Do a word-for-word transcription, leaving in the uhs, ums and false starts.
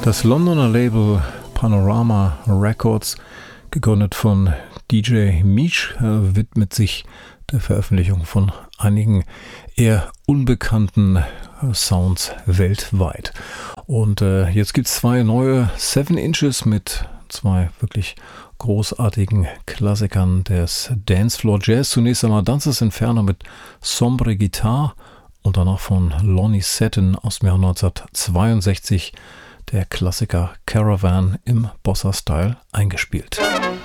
Das Londoner Label Panorama Records, gegründet von D J Misch, äh, widmet sich der Veröffentlichung von einigen eher unbekannten äh, Sounds weltweit. Und äh, jetzt gibt es zwei neue Seven Inches mit zwei wirklich großartigen Klassikern des Dancefloor Jazz. Zunächst einmal Dances Inferno mit Sombre Guitar und danach von Lonnie Seton aus dem Jahr neunzehnhundertzweiundsechzig der Klassiker Caravan im Bossa-Style eingespielt.